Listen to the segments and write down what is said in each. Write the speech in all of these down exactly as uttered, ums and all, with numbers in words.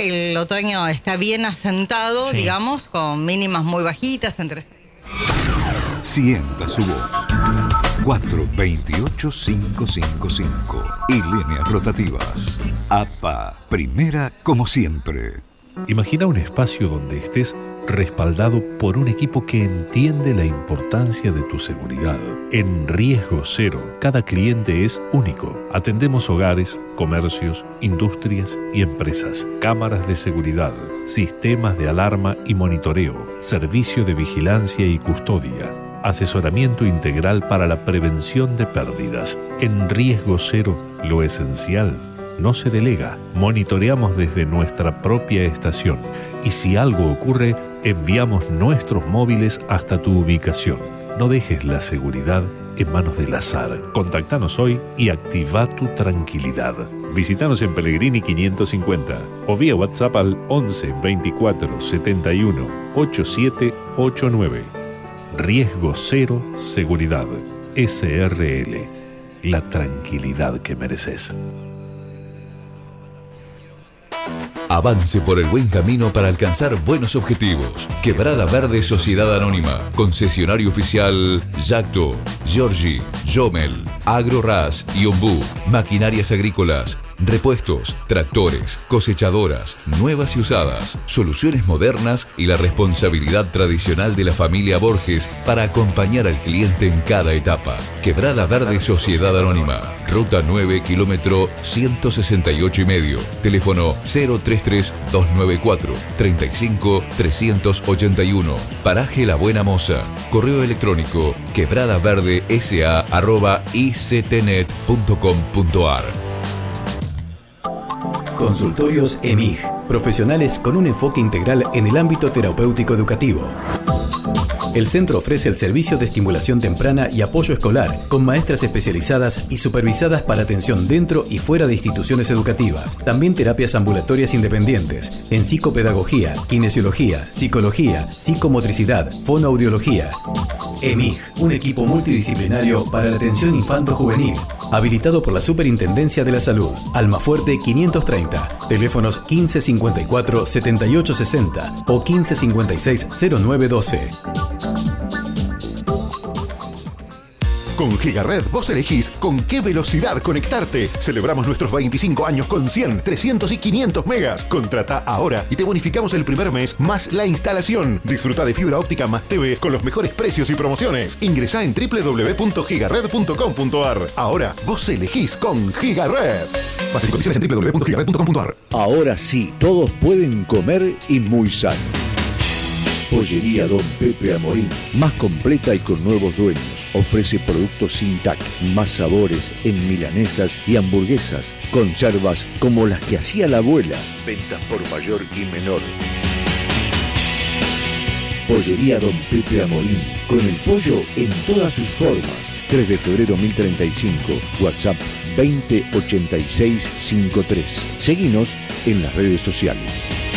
el otoño está bien asentado, sí. digamos, con mínimas muy bajitas, entre... Sienta su voz. cuatro veintiocho, quinientos cincuenta y cinco y líneas rotativas. A P A, primera como siempre. Imagina un espacio donde estés respaldado por un equipo que entiende la importancia de tu seguridad. En Riesgo Cero, cada cliente es único. Atendemos hogares, comercios, industrias y empresas. Cámaras de seguridad, sistemas de alarma y monitoreo, servicio de vigilancia y custodia, asesoramiento integral para la prevención de pérdidas. En Riesgo Cero, lo esencial no se delega. Monitoreamos desde nuestra propia estación y si algo ocurre, enviamos nuestros móviles hasta tu ubicación. No dejes la seguridad en manos del azar. Contactanos hoy y activa tu tranquilidad. Visítanos en Pellegrini quinientos cincuenta o vía WhatsApp al once, veinticuatro, setenta y uno, ochenta y siete ochenta y nueve. Riesgo Cero Seguridad. S R L. La tranquilidad que mereces. Avance por el buen camino para alcanzar buenos objetivos. Quebrada Verde Sociedad Anónima. Concesionario oficial Yacto, Giorgi, Jomel, AgroRas y Ombú. Maquinarias agrícolas, repuestos, tractores, cosechadoras, nuevas y usadas, soluciones modernas y la responsabilidad tradicional de la familia Borges para acompañar al cliente en cada etapa. Quebrada Verde Sociedad Anónima. Ruta nueve, kilómetro ciento sesenta y ocho y medio. Teléfono cero treinta y tres, doscientos noventa y cuatro, treinta y cinco, trescientos ochenta y uno. Paraje La Buena Moza. Correo electrónico quebradaverdesa arroba ictnet punto com punto ar. Consultorios E M I G. Profesionales con un enfoque integral en el ámbito terapéutico educativo. El centro ofrece el servicio de estimulación temprana y apoyo escolar, con maestras especializadas y supervisadas para atención dentro y fuera de instituciones educativas. También terapias ambulatorias independientes, en psicopedagogía, kinesiología, psicología, psicomotricidad, fonoaudiología. E M I G, un equipo multidisciplinario para la atención infanto-juvenil, habilitado por la Superintendencia de la Salud. Almafuerte quinientos treinta, teléfonos quince cincuenta y cuatro, setenta y ocho sesenta o quince cincuenta y seis, cero nueve doce. Con Gigared vos elegís con qué velocidad conectarte. Celebramos nuestros veinticinco años con cien, trescientos y quinientos megas. Contrata ahora y te bonificamos el primer mes más la instalación. Disfruta de fibra óptica más T V con los mejores precios y promociones. Ingresá en doble u doble u doble u punto gigared punto com punto ar. Ahora vos elegís con Gigared. Bases y condiciones en doble u doble u doble u punto gigared punto com punto ar. Ahora sí, todos pueden comer y muy sano. Pollería Don Pepe Amorín, más completa y con nuevos dueños. Ofrece productos sin T A C, más sabores en milanesas y hamburguesas, conservas como las que hacía la abuela, ventas por mayor y menor. Pollería Don Pepe Amorín, con el pollo en todas sus formas. tres de febrero mil treinta y cinco, WhatsApp veinte ochenta y seis cincuenta y tres. Seguinos en las redes sociales.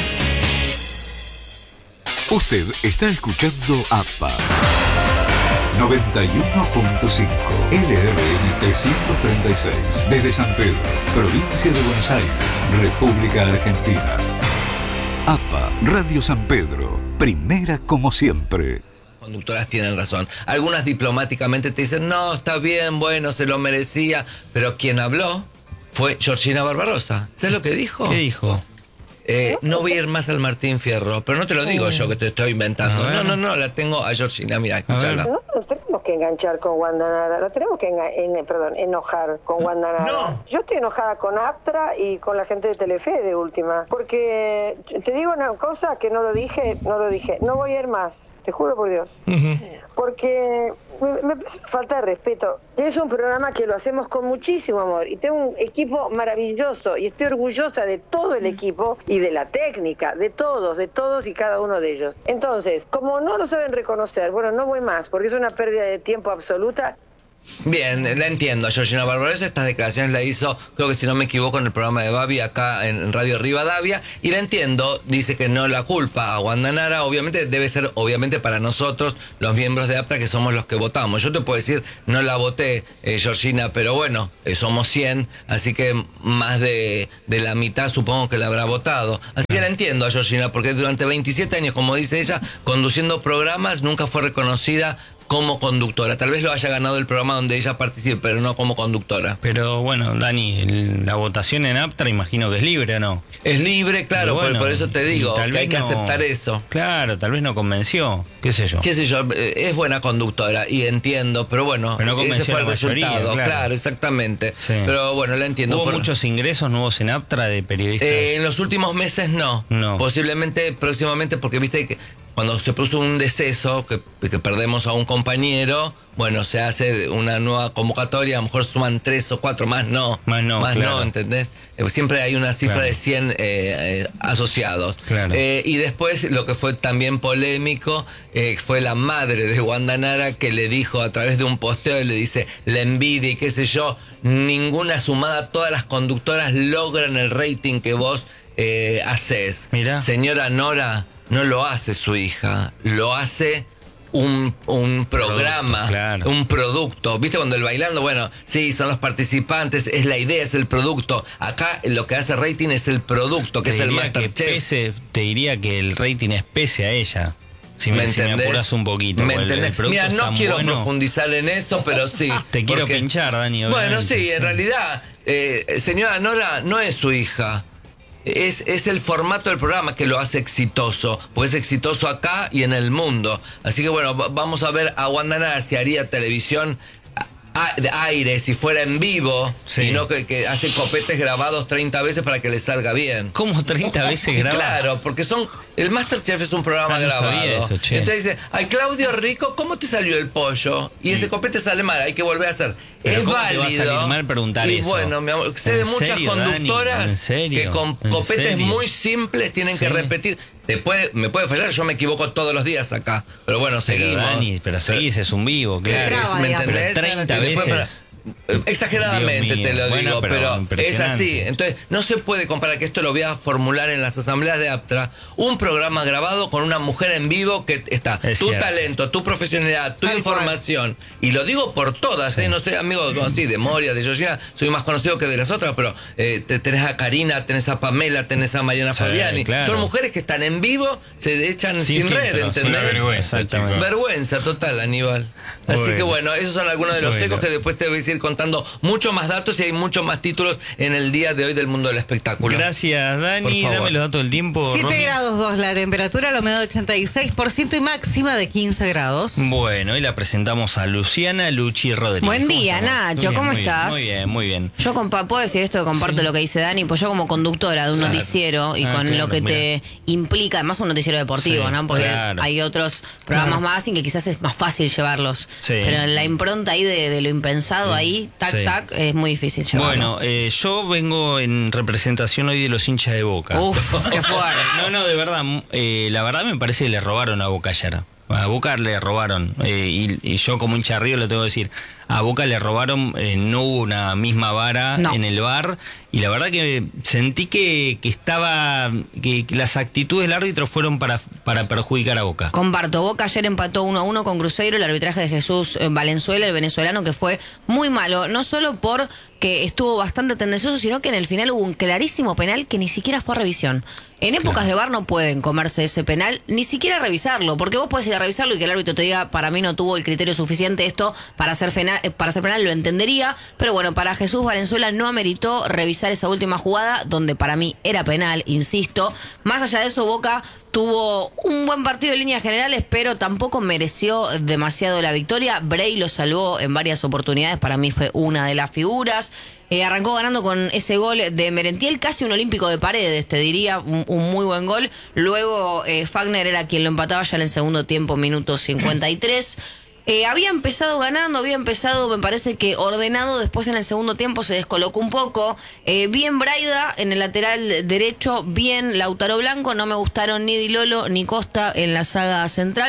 Usted está escuchando A P A noventa y uno punto cinco L R M trescientos treinta y seis desde San Pedro, provincia de Buenos Aires, República Argentina. A P A Radio San Pedro, primera como siempre. Conductoras tienen razón. Algunas diplomáticamente te dicen, no, está bien, bueno, se lo merecía. Pero quien habló fue Georgina Barbarosa. ¿Sabes lo que dijo? ¿Qué dijo? Eh, no voy a ir más al Martín Fierro, pero no te lo digo yo que te estoy inventando. No, no, no, la tengo a Georgina, mira, escúchala. No nos tenemos que enganchar con Wanda Nara, no tenemos que enga- en, perdón, enojar con Wanda Nara. No. Yo estoy enojada con Aptra y con la gente de Telefe de última, porque te digo una cosa que no lo dije, no lo dije, no voy a ir más. Te juro por Dios. Uh-huh. Porque me, me parece falta de respeto. Es un programa que lo hacemos con muchísimo amor y tengo un equipo maravilloso y estoy orgullosa de todo el equipo y de la técnica, de todos, de todos y cada uno de ellos. Entonces, como no lo saben reconocer, bueno, no voy más porque es una pérdida de tiempo absoluta. Bien, la entiendo. Georgina Barbarosa estas declaraciones la hizo, creo que si no me equivoco, en el programa de Babi acá en Radio Rivadavia, y la entiendo. Dice que no la culpa a Wanda Nara, obviamente debe ser obviamente para nosotros, los miembros de APTRA, que somos los que votamos. Yo te puedo decir, no la voté, eh, Georgina, pero bueno, eh, somos cien, así que más de, de la mitad supongo que la habrá votado. Así que la entiendo a Georgina, porque durante veintisiete años, como dice ella, conduciendo programas, nunca fue reconocida como conductora. Tal vez lo haya ganado el programa donde ella participe, pero no como conductora. Pero bueno, Dani, el, la votación en APTRA imagino que es libre, ¿o no? Es libre, claro, bueno, por, por eso te digo que hay que no, aceptar eso. Claro, tal vez no convenció, qué sé yo. Qué sé yo, es buena conductora y entiendo, pero bueno, pero no ese fue el mayoría, resultado. Claro, claro exactamente. Sí. Pero bueno, la entiendo. ¿Hubo por... muchos ingresos nuevos en APTRA de periodistas? Eh, en los últimos meses no. no. Posiblemente próximamente, porque viste que cuando se produce un deceso, que, que perdemos a un compañero, bueno, se hace una nueva convocatoria, a lo mejor suman tres o cuatro, más no. Más no, Más claro. no, ¿entendés? Siempre hay una cifra claro. de cien eh, eh, asociados. Claro. Eh, y después, lo que fue también polémico, eh, fue la madre de Wanda Nara, que le dijo a través de un posteo, y le dice, la envidia y qué sé yo, ninguna sumada, todas las conductoras logran el rating que vos eh, haces. Mirá. Señora Nora, no lo hace su hija, lo hace un, un programa, producto, claro. un producto. ¿Viste cuando el bailando? Bueno, sí, son los participantes, es la idea, es el producto. Acá lo que hace rating es el producto, que te es el diría que Masterchef. Pese, te diría que el rating es pese a ella. Si me, ¿Me, si me apuras un poquito. ¿Me el, entendés? el Mira, no quiero bueno. profundizar en eso, pero sí. Te quiero porque, pinchar, Dani. Bueno, sí, sí, en realidad, eh, señora Nora no es su hija. Es, es el formato del programa que lo hace exitoso, porque es exitoso acá y en el mundo. Así que bueno, vamos a ver a Wanda Nara si haría televisión a, de aire, si fuera en vivo, sí. y no que, que hace copetes grabados treinta veces para que le salga bien. ¿Cómo treinta veces grabados? Claro, porque son... El Masterchef es un programa ah, no grabado. Eso, che. Entonces dice, ay, Claudio Rico, ¿cómo te salió el pollo? Y ese copete sale mal, hay que volver a hacer. Pero es ¿cómo válido. te va a salir mal preguntar y eso? bueno, mi amor, sé de muchas serio, conductoras Dani? ¿En serio? que con ¿En copetes serio? muy simples tienen ¿Sí? que repetir. Te puede, me puede fallar, yo me equivoco todos los días acá. Pero bueno, pero seguimos. Dani, pero seguís, es un vivo, claro. Traba, ¿Me entendés? Pero treinta Y después, veces. Exageradamente te lo bueno, digo, pero, pero es así. Entonces, no se puede comparar, que esto lo voy a formular en las asambleas de APTRA, un programa grabado con una mujer en vivo que está es tu cierto. talento, tu profesionalidad, tu Tal información. Cual. Y lo digo por todas, sí. ¿eh? No sé, amigos, así, de Moria, de Georgina, soy más conocido que de las otras, pero eh, te, tenés a Karina, tenés a Pamela, tenés a Mariana sí, Fabiani. Claro. Son mujeres que están en vivo, se echan sin, sin red, ¿entendés? Sin vergüenza, exactamente. Vergüenza total, Aníbal. Así bueno. que bueno, esos son algunos de los bueno. ecos que después te voy a ir contando mucho más datos y hay muchos más títulos en el día de hoy del mundo del espectáculo. Gracias, Dani. Dame los datos del tiempo. siete grados dos la temperatura, la humedad ochenta y seis por ciento y máxima de quince grados. Bueno, y la presentamos a Luciana Luchi Rodríguez. Buen día, Nacho. ¿Cómo muy estás? Bien, muy bien, muy bien. Yo compa puedo decir esto que comparto sí. lo que dice Dani, pues yo como conductora de un claro. noticiero y ah, con claro, lo que mira. te implica, además un noticiero deportivo, sí, ¿no? Porque claro. hay otros programas claro. más y que quizás es más fácil llevarlos. Sí. Pero la impronta ahí de, de lo impensado sí. ahí, tac, sí. tac, es muy difícil llevarlo. Bueno, eh, yo vengo en representación hoy de los hinchas de Boca. Uf, qué fuerte. No, no, de verdad, eh, la verdad me parece que le robaron a Boca ayer. A Boca le robaron, eh, y, y yo como hincha de Río le tengo que decir, a Boca le robaron, eh, no hubo una misma vara no. en el V A R, y la verdad que sentí que, que estaba, que, que las actitudes del árbitro fueron para, para perjudicar a Boca. Comparto, Boca ayer empató uno a uno con Cruzeiro, el arbitraje de Jesús Valenzuela, el venezolano, que fue muy malo, no solo por que estuvo bastante tendencioso, sino que en el final hubo un clarísimo penal que ni siquiera fue a revisión. En épocas claro. de V A R no pueden comerse ese penal, ni siquiera revisarlo, porque vos podés ir a revisarlo y que el árbitro te diga, para mí no tuvo el criterio suficiente esto para hacer, fena, para hacer penal, lo entendería, pero bueno, para Jesús Valenzuela no ameritó revisar esa última jugada, donde para mí era penal, insisto. Más allá de eso, Boca tuvo un buen partido en líneas generales, pero tampoco mereció demasiado la victoria. Bray lo salvó en varias oportunidades, para mí fue una de las figuras. Eh, arrancó ganando con ese gol de Merentiel, casi un olímpico de Paredes, te diría, un, un muy buen gol. Luego eh, Fagner era quien lo empataba ya en el segundo tiempo, minuto cincuenta y tres. Eh, había empezado ganando, había empezado, me parece que ordenado, después en el segundo tiempo se descolocó un poco. Eh, bien Braida en el lateral derecho, bien Lautaro Blanco, no me gustaron ni Di Lolo ni Costa en la saga central.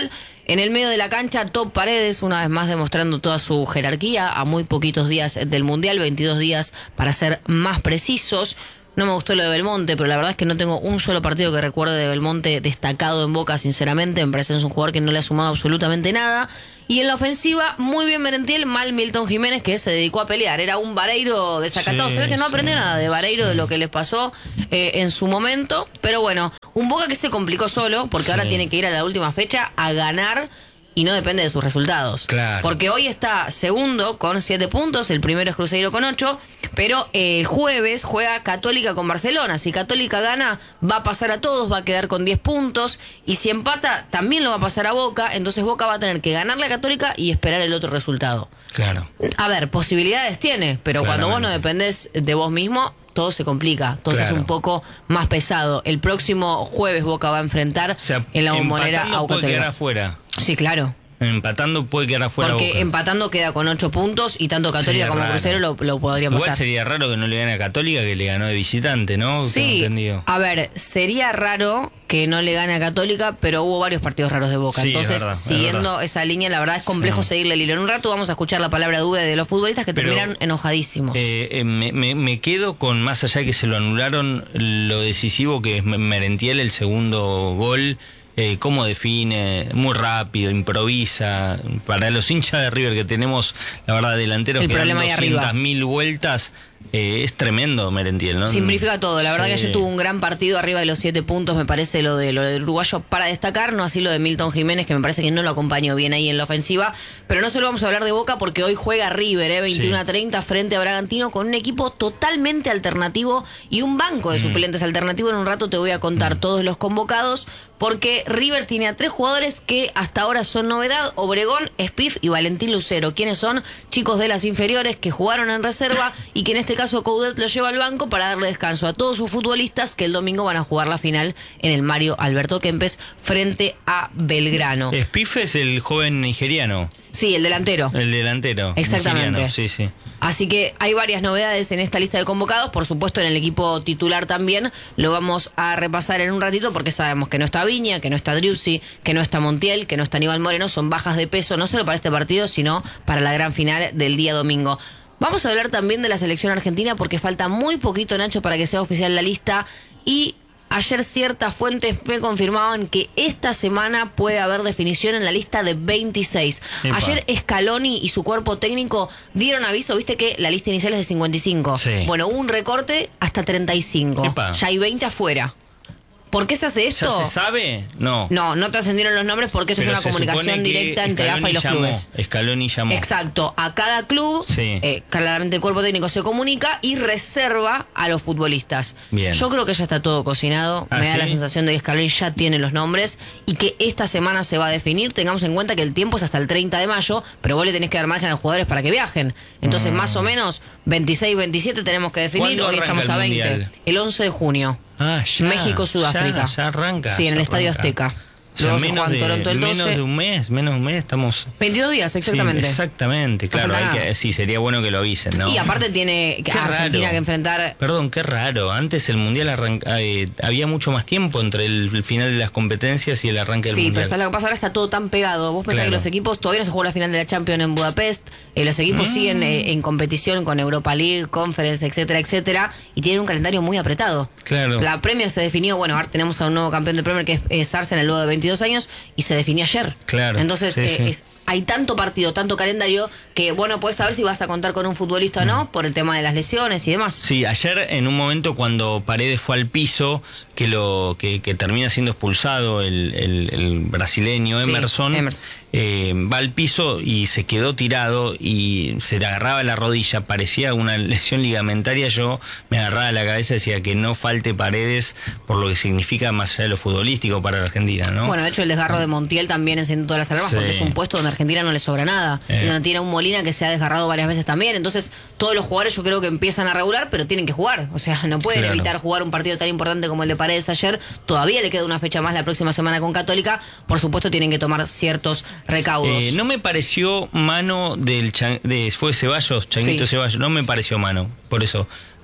En el medio de la cancha, Top Paredes, una vez más demostrando toda su jerarquía a muy poquitos días del Mundial, veintidós días para ser más precisos. No me gustó lo de Belmonte, pero la verdad es que no tengo un solo partido que recuerde de Belmonte destacado en Boca, sinceramente. Me parece que es un jugador que no le ha sumado absolutamente nada. Y en la ofensiva, muy bien Merentiel, mal Milton Jiménez, que se dedicó a pelear. Era un Vareiro desacatado. Sí, se ve que no aprendió sí. nada de Vareiro, de lo que les pasó eh, en su momento. Pero bueno, un Boca que se complicó solo, porque sí. ahora tiene que ir a la última fecha a ganar. Y no depende de sus resultados. Claro. Porque hoy está segundo con siete puntos, el primero es Cruzeiro con ocho, pero el jueves juega Católica con Barcelona. Si Católica gana, va a pasar a todos, va a quedar con diez puntos. Y si empata, también lo va a pasar a Boca. Entonces Boca va a tener que ganarle a Católica y esperar el otro resultado. Claro. A ver, posibilidades tiene, pero cuando vos no dependés de vos mismo, todo se complica, entonces claro. es un poco más pesado. El próximo jueves Boca va a enfrentar o sea, en la Bombonera a puede quedar afuera. Sí, claro. Empatando puede quedar afuera. Porque Boca. empatando queda con ocho puntos y tanto Católica sería como raro. Cruzeiro lo, lo podríamos Igual pasar. Sería raro que no le gane a Católica, que le ganó de visitante, ¿no? Sí, a ver, sería raro que no le gane a Católica, pero hubo varios partidos raros de Boca. Sí, Entonces, es verdad, siguiendo es esa línea, la verdad es complejo sí. seguirle el hilo. En un rato vamos a escuchar la palabra duda de los futbolistas que pero, terminan enojadísimos. Eh, eh, me, me, me quedo con, más allá de que se lo anularon, lo decisivo que es Merentiel, el segundo gol. Eh, cómo define, muy rápido, improvisa. Para los hinchas de River que tenemos, la verdad, delanteros el que dan doscientas mil vueltas, eh, es tremendo Merentiel, ¿no? Simplifica todo. La verdad sí. que ayer tuvo un gran partido arriba de los siete puntos, me parece lo de lo del uruguayo para destacar, no así lo de Milton Jiménez, que me parece que no lo acompañó bien ahí en la ofensiva. Pero no solo vamos a hablar de Boca porque hoy juega River, eh, veintiuno a treinta frente a Bragantino con un equipo totalmente alternativo y un banco de suplentes mm. alternativo. En un rato te voy a contar mm. todos los convocados. Porque River tiene a tres jugadores que hasta ahora son novedad: Obregón, Spiff y Valentín Lucero. Quienes son chicos de las inferiores que jugaron en reserva y que en este caso Coudet lo lleva al banco para darle descanso a todos sus futbolistas que el domingo van a jugar la final en el Mario Alberto Kempes frente a Belgrano. Spiff es el joven nigeriano. Sí, el delantero. El delantero. Exactamente. Nigeriano. Sí, sí. Así que hay varias novedades en esta lista de convocados, por supuesto en el equipo titular también, lo vamos a repasar en un ratito porque sabemos que no está Viña, que no está Driussi, que no está Montiel, que no está Aníbal Moreno, son bajas de peso no solo para este partido, sino para la gran final del día domingo. Vamos a hablar también de la selección argentina porque falta muy poquito, Nacho, para que sea oficial la lista y ayer ciertas fuentes me confirmaban que esta semana puede haber definición en la lista de veintiséis. Epa. Ayer Scaloni y su cuerpo técnico dieron aviso, viste que la lista inicial es de cincuenta y cinco. Sí. Bueno, hubo un recorte hasta treinta y cinco. Epa. Ya hay veinte afuera. ¿Por qué se hace esto? ¿Ya se sabe? No. No, no trascendieron los nombres porque esto Pero es una comunicación directa entre Scaloni A F A y los llamó, clubes. Scaloni llamó. Exacto. A cada club, sí. eh, claramente el cuerpo técnico se comunica y reserva a los futbolistas. Bien. Yo creo que ya está todo cocinado. ¿Ah, Me da sí? la sensación de que Scaloni ya tiene los nombres y que esta semana se va a definir. Tengamos en cuenta que el tiempo es hasta el treinta de mayo, pero vos le tenés que dar margen a los jugadores para que viajen. Entonces, mm. más o menos, veintiséis, veintisiete tenemos que definir. Hoy estamos a veinte. Mundial? El once de junio. Ah, ya, México-Sudáfrica. Ya, ya arranca. Sí, en el ya Estadio arranca. Azteca. O sea, Luego menos, de, Toronto el menos de un mes, menos de un mes estamos... veintidós días, exactamente. Sí, exactamente, claro. Hay que, sí, sería bueno que lo avisen, ¿no? Y aparte tiene que Argentina raro. que enfrentar... Perdón, qué raro. Antes el Mundial arranca, eh, había mucho más tiempo entre el, el final de las competencias y el arranque del sí, Mundial. Sí, pero lo que pasa ahora está todo tan pegado. Vos pensás claro. que los equipos todavía no se jugó la final de la Champions en Budapest, eh, los equipos mm. siguen eh, en competición con Europa League, Conference, etcétera, etcétera, y tienen un calendario muy apretado. Claro. La Premier se definió, bueno, ahora tenemos a un nuevo campeón de Premier que es, es Arsenal luego de veintidós años, y se definió ayer. Claro. Entonces, sí, eh, sí. Es, hay tanto partido, tanto calendario, que bueno, puedes saber si vas a contar con un futbolista o no, mm. por el tema de las lesiones y demás. Sí, ayer en un momento cuando Paredes fue al piso, que lo que, que termina siendo expulsado el, el, el brasileño Emerson, sí, Emerson. Eh, va al piso y se quedó tirado y se le agarraba la rodilla, parecía una lesión ligamentaria. Yo me agarraba la cabeza y decía que no falte Paredes por lo que significa más allá de lo futbolístico para la Argentina, ¿no? Bueno, de hecho el desgarro de Montiel también enciende todas las alarmas, sí. porque es un puesto donde a Argentina no le sobra nada, eh. y donde tiene un Molina que se ha desgarrado varias veces también. Entonces todos los jugadores yo creo que empiezan a regular, pero tienen que jugar, o sea, no pueden claro. evitar jugar un partido tan importante como el de Paredes ayer. Todavía le queda una fecha más la próxima semana con Católica. Por supuesto tienen que tomar ciertos recaudos. Eh, no me pareció mano del chan, de fue Ceballos, Changuito sí. Ceballos, no me pareció mano, por eso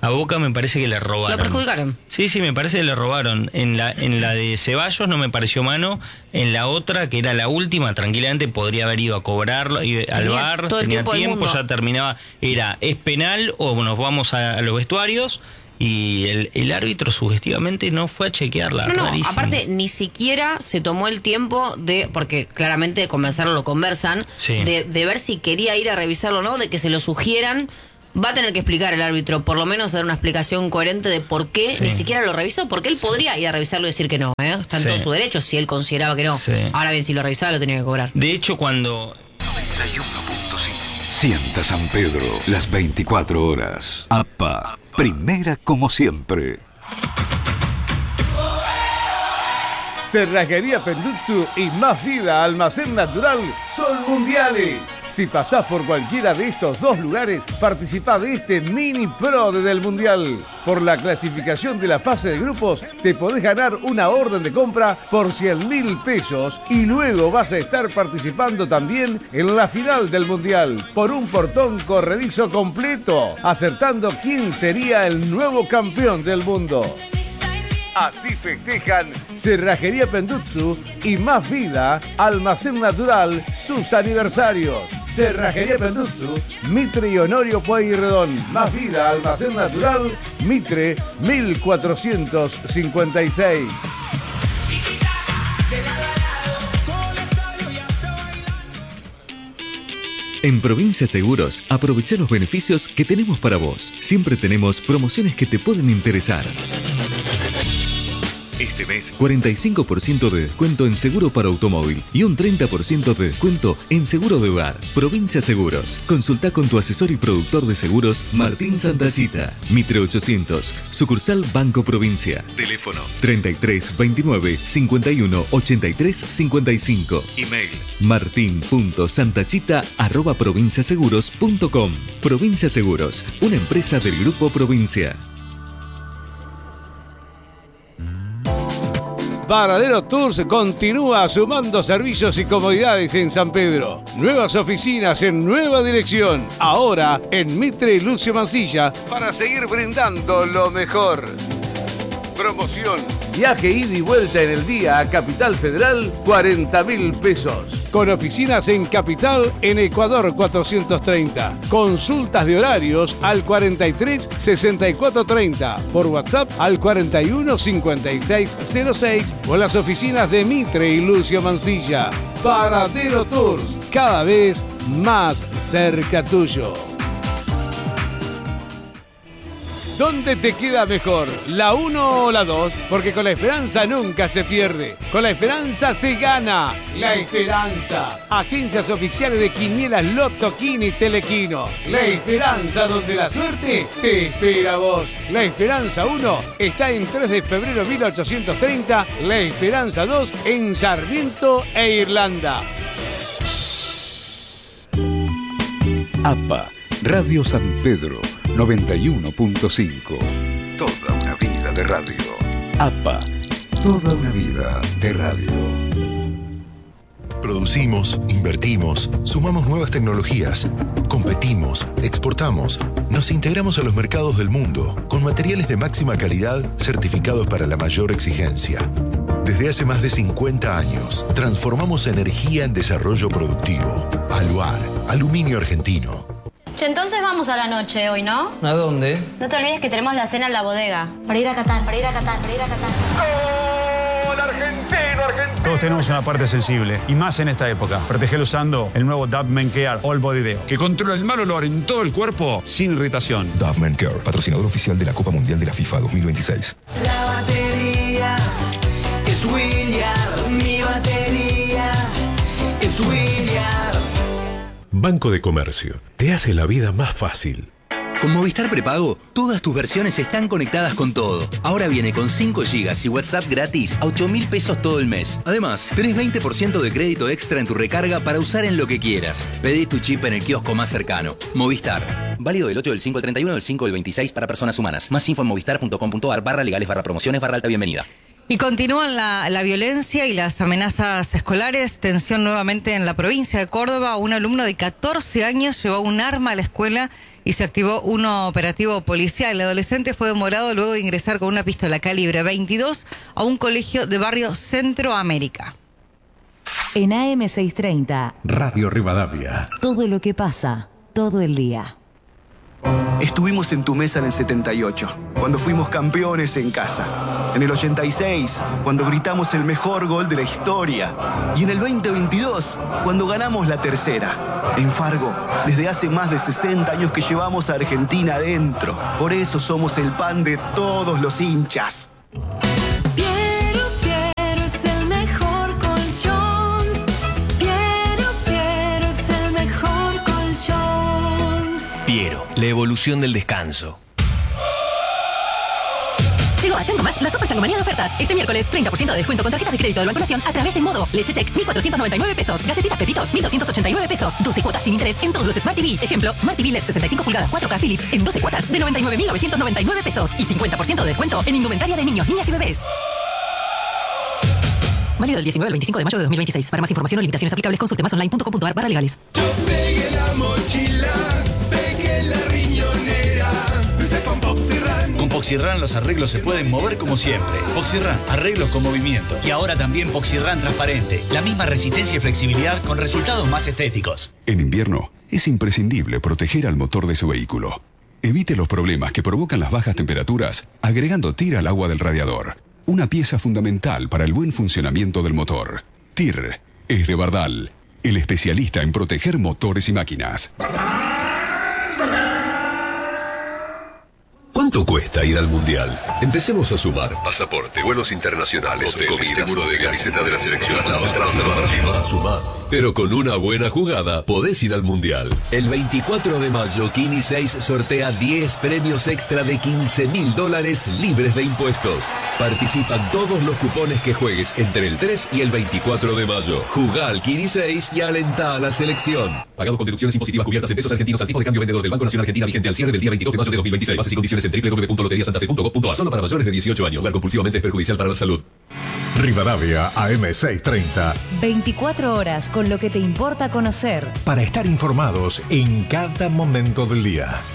A Boca me parece que le robaron. Lo perjudicaron. Sí, sí, me parece que le robaron. En la, en la de Ceballos no me pareció mano. En la otra, que era la última, tranquilamente podría haber ido a cobrarlo y, al bar, tenía tiempo, tiempo ya terminaba. Era, ¿es penal o nos vamos a, a los vestuarios? Y el, el árbitro sugestivamente no fue a chequearla. No, no, rarísimo. aparte ni siquiera se tomó el tiempo de, porque claramente de conversarlo lo conversan, sí. de, de ver si quería ir a revisarlo o no, de que se lo sugieran. Va a tener que explicar el árbitro, por lo menos dar una explicación coherente de por qué sí. ni siquiera lo revisó, porque él podría ir a revisarlo y decir que no, ¿eh? Está en sí. todo su derecho si él consideraba que no. Sí. Ahora bien, si lo revisaba lo tenía que cobrar. De hecho, cuando... noventa y uno punto cinco Sienta San Pedro, las veinticuatro horas. A P A, primera como siempre. Cerrajería Pendutsu y Más Vida Almacén Natural son mundiales. Si pasás por cualquiera de estos dos lugares, participá de este mini pro del mundial. Por la clasificación de la fase de grupos, te podés ganar una orden de compra por cien mil pesos y luego vas a estar participando también en la final del mundial por un portón corredizo completo, acertando quién sería el nuevo campeón del mundo. Así festejan Cerrajería Pendutsu y Más Vida Almacén Natural sus aniversarios. Cerrajería Pendutsu, Mitre y Honorio Pueyrredón. Más Vida Almacén Natural, Mitre mil cuatrocientos cincuenta y seis. En Provincia Seguros, aprovecha los beneficios que tenemos para vos. Siempre tenemos promociones que te pueden interesar. Este mes, cuarenta y cinco por ciento de descuento en seguro para automóvil y un treinta por ciento de descuento en seguro de hogar. Provincia Seguros. Consulta con tu asesor y productor de seguros, Martín Santachita. Mitre ochocientos, sucursal Banco Provincia. Teléfono treinta y tres veintinueve cincuenta y uno ochenta y tres cincuenta y cinco. Email martin punto santachita arroba provinciaseguros punto com. Provincia Seguros, una empresa del Grupo Provincia. Varadero Tours continúa sumando servicios y comodidades en San Pedro. Nuevas oficinas en nueva dirección. Ahora en Mitre y Lucio Mancilla para seguir brindando lo mejor. Promoción. Viaje ida y vuelta en el día a Capital Federal, cuarenta mil pesos. Con oficinas en Capital, en Ecuador cuatrocientos treinta. Consultas de horarios al cuarenta y tres sesenta y cuatro treinta. Por WhatsApp al cuarenta y uno cincuenta y seis cero seis o las oficinas de Mitre y Lucio Mancilla. Varadero Tours, cada vez más cerca tuyo. ¿Dónde te queda mejor? ¿La uno o la dos? Porque con la esperanza nunca se pierde. Con la esperanza se gana. La Esperanza. Agencias oficiales de Quinielas Loto, Quini y Telequino. La Esperanza, donde la suerte te espera a vos. La Esperanza uno está en tres de febrero mil ochocientos treinta. La Esperanza dos en Sarmiento e Irlanda. A P A, Radio San Pedro, noventa y uno punto cinco. Toda una vida de radio. A P A, toda una vida de radio. Producimos, invertimos, sumamos nuevas tecnologías, competimos, exportamos, nos integramos a los mercados del mundo con materiales de máxima calidad certificados para la mayor exigencia. Desde hace más de cincuenta años, transformamos energía en desarrollo productivo. Aluar, aluminio argentino. Che, entonces vamos a la noche hoy, ¿no? ¿A dónde? No te olvides que tenemos la cena en la bodega. Para ir a Qatar, para ir a Qatar, para ir a Qatar. ¡Gol argentino, argentino! Todos tenemos una parte sensible, y más en esta época. Protegelo usando el nuevo Dove Men Care All Body Deo, que controla el mal olor en todo el cuerpo sin irritación. Dove Men Care, patrocinador oficial de la Copa Mundial de la FIFA dos mil veintiséis. La batería es William, mi batería es William. Banco de Comercio. Te hace la vida más fácil. Con Movistar Prepago, todas tus versiones están conectadas con todo. Ahora viene con cinco gigas y WhatsApp gratis a ocho mil pesos todo el mes. Además, tenés veinte por ciento de crédito extra en tu recarga para usar en lo que quieras. Pedí tu chip en el kiosco más cercano. Movistar. Válido del ocho del cinco al treinta y uno del cinco del veintiséis para personas humanas. Más info en movistar punto com punto ar barra legales barra promociones barra alta bienvenida. Y continúan la, la violencia y las amenazas escolares. Tensión nuevamente en la provincia de Córdoba. Un alumno de catorce años llevó un arma a la escuela y se activó un operativo policial. El adolescente fue demorado luego de ingresar con una pistola calibre veintidós a un colegio de barrio Centroamérica. En A M seiscientos treinta, Radio Rivadavia. Todo lo que pasa, todo el día. Estuvimos en tu mesa en el setenta y ocho, cuando fuimos campeones en casa. En el ochenta y seis, cuando gritamos el mejor gol de la historia. Y en el veinte veintidós, cuando ganamos la tercera. En Fargo, desde hace más de sesenta años que llevamos a Argentina adentro. Por eso somos el pan de todos los hinchas. Piero, Piero es el mejor colchón. Piero, Piero es el mejor colchón. Piero, la evolución del descanso. Llegó a Chango Más la Super Changomanía de ofertas. Este miércoles, treinta por ciento de descuento con tarjetas de crédito del Banco Nación a través de Modo. Leche Check, mil cuatrocientos noventa y nueve pesos. Galletitas Pepitos, mil doscientos ochenta y nueve pesos. doce cuotas sin interés en todos los Smart T V. Ejemplo, Smart T V L E D sesenta y cinco pulgadas cuatro K Philips en doce cuotas de noventa y nueve mil novecientos noventa y nueve pesos. Y cincuenta por ciento de descuento en indumentaria de niños, niñas y bebés. Válido del diecinueve al veinticinco de mayo de dos mil veintiséis. Para más información o limitaciones aplicables, consulte más online punto com punto a r barra legales. Pegué la mochila, pegué la riñonera. Empecé con Poxirran. Con Poxirran los arreglos se pueden mover como siempre. Poxirran, arreglos con movimiento. Y ahora también Poxirran transparente. La misma resistencia y flexibilidad con resultados más estéticos. En invierno, es imprescindible proteger al motor de su vehículo. Evite los problemas que provocan las bajas temperaturas agregando T I R al agua del radiador. Una pieza fundamental para el buen funcionamiento del motor. T I R es de Bardal, el especialista en proteger motores y máquinas. ¿Cuánto cuesta ir al Mundial? Empecemos a sumar. Pasaporte, vuelos internacionales, hoteles, seguro de camiseta de la selección. Sumá, sumá. Pero con una buena jugada podés ir al Mundial. El veinticuatro de mayo, Kini seis sortea diez premios extra de quince mil dólares libres de impuestos. Participan todos los cupones que juegues entre el tres y el veinticuatro de mayo. Jugá al Kini seis y alentá a la selección. Pagado con deducciones impositivas cubiertas en pesos argentinos al tipo de cambio vendedor del Banco Nación Argentina vigente al cierre del día veintidós de mayo de dos mil veintiséis. Bases y condiciones en doble u doble u doble u punto lotería santa fe punto gov punto a. Solo para mayores de dieciocho años. Jugar compulsivamente es perjudicial para la salud. Rivadavia A M seiscientos treinta. veinticuatro horas con lo que te importa conocer. Para estar informados en cada momento del día.